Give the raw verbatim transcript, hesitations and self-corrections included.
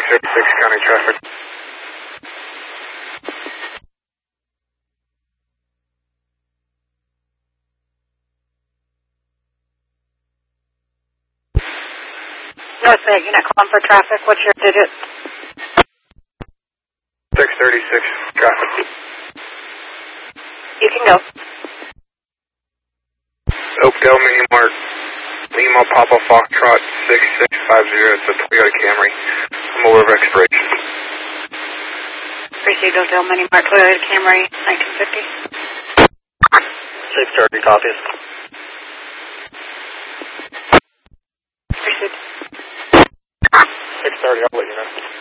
thirty-six county traffic. North Bay, you're not calling for traffic. What's your digit? six thirty-six traffic. You can go. Oakdale Mini Mart, Lima Papa Foxtrot six six five zero. It's a Toyota Camry. I'm aware of expiration. Received Oakdale Mini Mart Toyota Camry nineteen fifty. six thirty copies. Received. six thirty, I'll let you know.